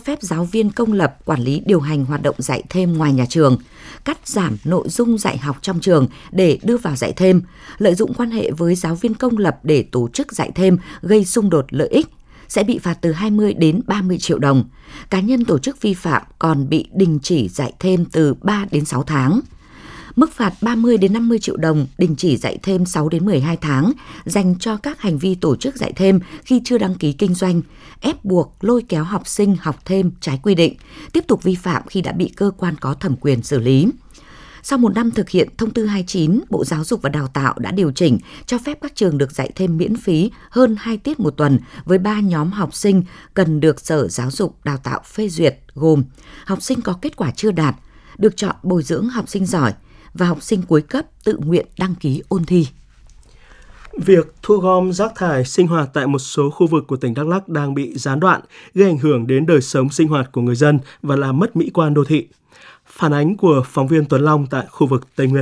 phép giáo viên công lập quản lý điều hành hoạt động dạy thêm ngoài nhà trường, cắt giảm nội dung dạy học trong trường để đưa vào dạy thêm, lợi dụng quan hệ với giáo viên công lập để tổ chức dạy thêm gây xung đột lợi ích, sẽ bị phạt từ 20 đến 30 triệu đồng. Cá nhân tổ chức vi phạm còn bị đình chỉ dạy thêm từ 3 đến 6 tháng. Mức phạt 30 đến 50 triệu đồng, đình chỉ dạy thêm 6 đến 12 tháng dành cho các hành vi tổ chức dạy thêm khi chưa đăng ký kinh doanh, ép buộc lôi kéo học sinh học thêm trái quy định, tiếp tục vi phạm khi đã bị cơ quan có thẩm quyền xử lý. Sau một năm thực hiện Thông tư 29, Bộ Giáo dục và Đào tạo đã điều chỉnh cho phép các trường được dạy thêm miễn phí hơn 2 tiết một tuần với 3 nhóm học sinh cần được Sở Giáo dục Đào tạo phê duyệt, gồm học sinh có kết quả chưa đạt, được chọn bồi dưỡng học sinh giỏi và học sinh cuối cấp tự nguyện đăng ký ôn thi. Việc thu gom rác thải sinh hoạt tại một số khu vực của tỉnh Đắk Lắk đang bị gián đoạn, gây ảnh hưởng đến đời sống sinh hoạt của người dân và làm mất mỹ quan đô thị. Phản ánh của phóng viên Tuấn Long tại khu vực Tây Nguyên.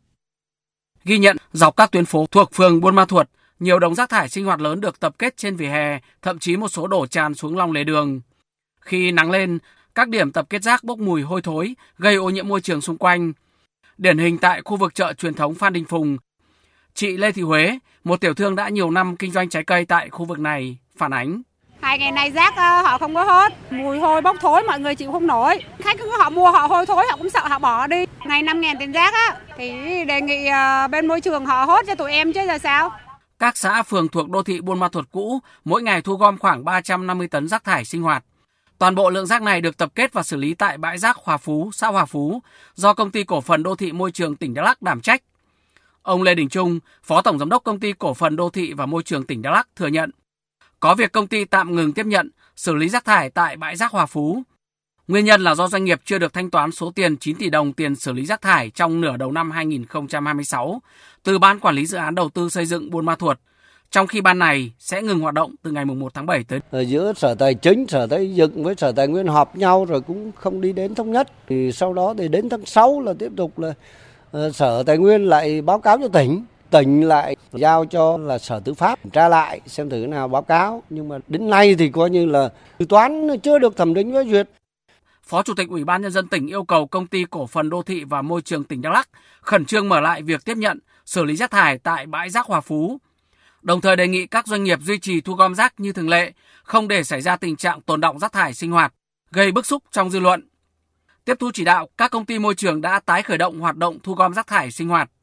Ghi nhận dọc các tuyến phố thuộc phường Buôn Ma Thuột, nhiều đống rác thải sinh hoạt lớn được tập kết trên vỉa hè, thậm chí một số đổ tràn xuống lòng lề đường. Khi nắng lên, các điểm tập kết rác bốc mùi hôi thối, gây ô nhiễm môi trường xung quanh. Điển hình tại khu vực chợ truyền thống Phan Đình Phùng, chị Lê Thị Huế, một tiểu thương đã nhiều năm kinh doanh trái cây tại khu vực này, phản ánh. 2 ngày nay rác họ không có hốt, mùi hôi bốc thối mọi người chịu không nổi. Khách họ mua họ hôi thối họ cũng sợ họ bỏ đi. Ngày 5.000 tiền rác á, thì đề nghị bên môi trường họ hốt cho tụi em chứ là sao. Các xã phường thuộc đô thị Buôn Ma Thuột cũ mỗi ngày thu gom khoảng 350 tấn rác thải sinh hoạt. Toàn bộ lượng rác này được tập kết và xử lý tại bãi rác Hòa Phú, xã Hòa Phú, do Công ty Cổ phần Đô thị Môi trường tỉnh Đắk Lắk đảm trách. Ông Lê Đình Trung, Phó Tổng Giám đốc Công ty Cổ phần Đô thị và Môi trường tỉnh Đắk Lắk thừa nhận, có việc công ty tạm ngừng tiếp nhận, xử lý rác thải tại bãi rác Hòa Phú. Nguyên nhân là do doanh nghiệp chưa được thanh toán số tiền 9 tỷ đồng tiền xử lý rác thải trong nửa đầu năm 2026 từ Ban Quản lý Dự án Đầu tư Xây dựng Buôn Ma Thuột, trong khi ban này sẽ ngừng hoạt động từ ngày 1 tháng 7 tới. Ở giữa Sở Tài chính, Sở Xây dựng với Sở Tài nguyên họp nhau rồi cũng không đi đến thống nhất. Thì sau đó thì đến tháng 6 là tiếp tục là Sở Tài nguyên lại báo cáo cho tỉnh. Tỉnh lại giao cho là Sở Tư pháp tra lại xem thử nào báo cáo. Nhưng mà đến nay thì coi như là dự toán chưa được thẩm định phê duyệt. Phó Chủ tịch Ủy ban Nhân dân tỉnh yêu cầu Công ty Cổ phần Đô thị và Môi trường tỉnh Đắk Lắk khẩn trương mở lại việc tiếp nhận, xử lý rác thải tại bãi rác Hòa Phú. Đồng thời đề nghị các doanh nghiệp duy trì thu gom rác như thường lệ, không để xảy ra tình trạng tồn đọng rác thải sinh hoạt, gây bức xúc trong dư luận. Tiếp thu chỉ đạo, các công ty môi trường đã tái khởi động hoạt động thu gom rác thải sinh hoạt.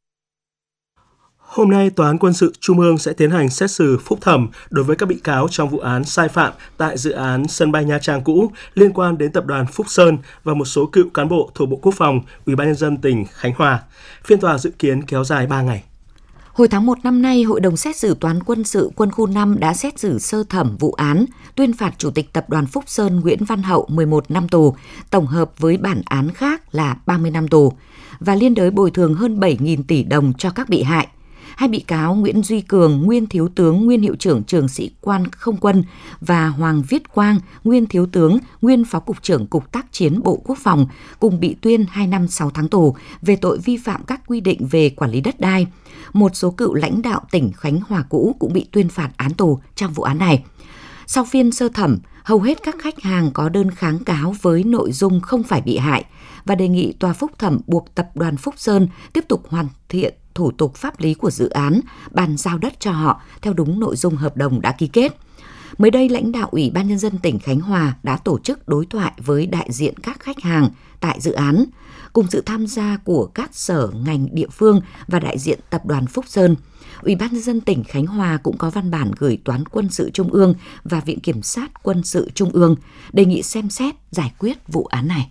Hôm nay, Tòa án Quân sự Trung ương sẽ tiến hành xét xử phúc thẩm đối với các bị cáo trong vụ án sai phạm tại dự án sân bay Nha Trang cũ liên quan đến tập đoàn Phúc Sơn và một số cựu cán bộ thuộc Bộ Quốc phòng, Ủy ban Nhân dân tỉnh Khánh Hòa. Phiên tòa dự kiến kéo dài 3 ngày. Hồi tháng 1 năm nay, Hội đồng xét xử Toán Quân sự Quân khu 5 đã xét xử sơ thẩm vụ án, tuyên phạt Chủ tịch Tập đoàn Phúc Sơn Nguyễn Văn Hậu 11 năm tù, tổng hợp với bản án khác là 30 năm tù, và liên đới bồi thường hơn 7.000 tỷ đồng cho các bị hại. Hai bị cáo Nguyễn Duy Cường, nguyên thiếu tướng, nguyên hiệu trưởng trường sĩ quan không quân, và Hoàng Viết Quang, nguyên thiếu tướng, nguyên phó cục trưởng Cục Tác chiến Bộ Quốc phòng, cùng bị tuyên 2 năm 6 tháng tù về tội vi phạm các quy định về quản lý đất đai. Một số cựu lãnh đạo tỉnh Khánh Hòa cũ cũng bị tuyên phạt án tù trong vụ án này. Sau phiên sơ thẩm, hầu hết các khách hàng có đơn kháng cáo với nội dung không phải bị hại và đề nghị tòa phúc thẩm buộc Tập đoàn Phúc Sơn tiếp tục hoàn thiện thủ tục pháp lý của dự án, bàn giao đất cho họ theo đúng nội dung hợp đồng đã ký kết. Mới đây, lãnh đạo Ủy ban Nhân dân tỉnh Khánh Hòa đã tổ chức đối thoại với đại diện các khách hàng tại dự án, cùng sự tham gia của các sở ngành địa phương và đại diện Tập đoàn Phúc Sơn. Ủy ban Nhân dân tỉnh Khánh Hòa cũng có văn bản gửi Toán Quân sự Trung ương và Viện Kiểm sát Quân sự Trung ương đề nghị xem xét giải quyết vụ án này.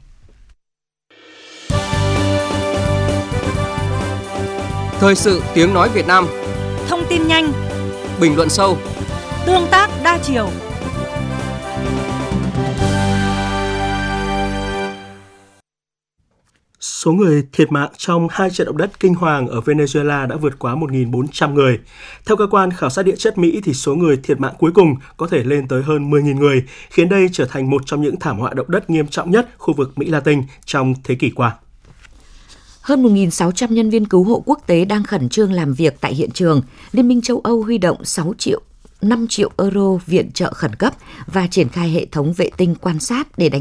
Thời sự tiếng nói Việt Nam. Thông tin nhanh, bình luận sâu, tương tác đa chiều. Số người thiệt mạng trong 2 trận động đất kinh hoàng ở Venezuela đã vượt quá 1.400 người. Theo cơ quan khảo sát địa chất Mỹ, thì số người thiệt mạng cuối cùng có thể lên tới hơn 10.000 người, khiến đây trở thành một trong những thảm họa động đất nghiêm trọng nhất khu vực Mỹ Latin trong thế kỷ qua. Hơn 1.600 nhân viên cứu hộ quốc tế đang khẩn trương làm việc tại hiện trường. Liên minh châu Âu huy động 5 triệu euro viện trợ khẩn cấp và triển khai hệ thống vệ tinh quan sát để đánh